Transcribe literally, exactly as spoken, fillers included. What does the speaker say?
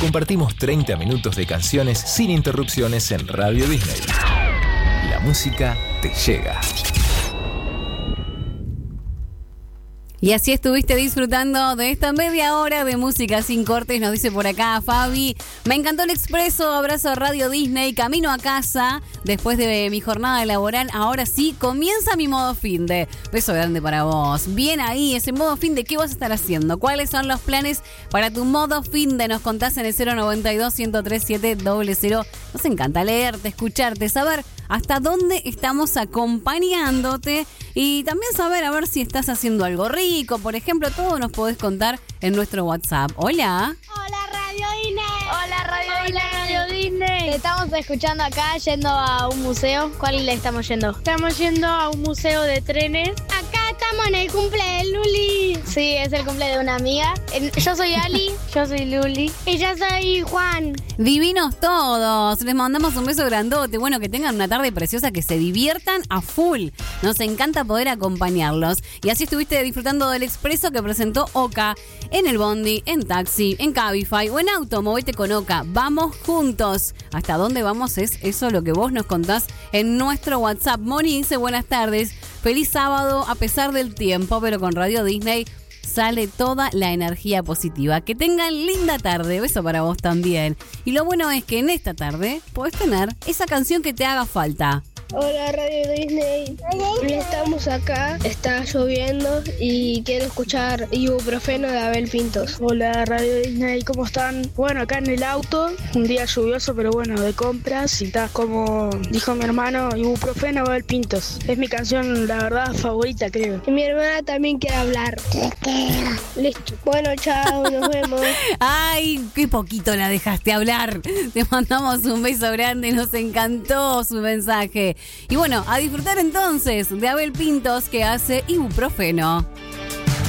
compartimos treinta minutos de canciones sin interrupciones en Radio Disney. La música te llega. Y así estuviste disfrutando de esta media hora de música sin cortes, nos dice por acá Fabi. Me encantó el expreso, abrazo a Radio Disney, camino a casa después de mi jornada laboral. Ahora sí, comienza mi modo finde. Beso grande para vos. Bien ahí, ese modo finde, ¿qué vas a estar haciendo? ¿Cuáles son los planes para tu modo finde? Nos contás en el cero noventa y dos, ciento tres, siete cero cero. Nos encanta leerte, escucharte, saber hasta dónde estamos acompañándote y también saber a ver si estás haciendo algo rico. Por ejemplo, todo nos podés contar en nuestro WhatsApp. Hola. Hola Radio Disney. Hola Radio Hola, Disney. Radio Disney. Te estamos escuchando acá yendo a un museo. ¿Cuál le estamos yendo? Estamos yendo a un museo de trenes. Acá estamos en el cumple de Luli. Sí, es el cumple de una amiga. Yo soy Ali. Yo soy Luli. Y yo soy Juan. Divinos todos. Les mandamos un beso grandote. Bueno, que tengan una tarde preciosa, que se diviertan a full. Nos encanta poder acompañarlos. Y así estuviste disfrutando del expreso que presentó Oka en el bondi, en taxi, en Cabify o en auto. Movete con Oka. Vamos juntos. ¿Hasta dónde vamos? Es eso lo que vos nos contás en nuestro WhatsApp. Moni dice buenas tardes. Feliz sábado a pesar del tiempo, pero con Radio Disney sale toda la energía positiva. Que tengan linda tarde. Beso para vos también. Y lo bueno es que en esta tarde podés tener esa canción que te haga falta. Hola Radio Disney, estamos acá, está lloviendo y quiero escuchar Ibuprofeno de Abel Pintos. Hola Radio Disney, ¿cómo están? Bueno, acá en el auto, un día lluvioso pero bueno, de compras y está, como dijo mi hermano, Ibuprofeno de Abel Pintos. Es mi canción, la verdad, favorita creo. Y mi hermana también quiere hablar. Listo. Bueno, chao, nos vemos. Ay, qué poquito la dejaste hablar. Te mandamos un beso grande, nos encantó su mensaje. Y bueno, a disfrutar entonces de Abel Pintos que hace Ibuprofeno.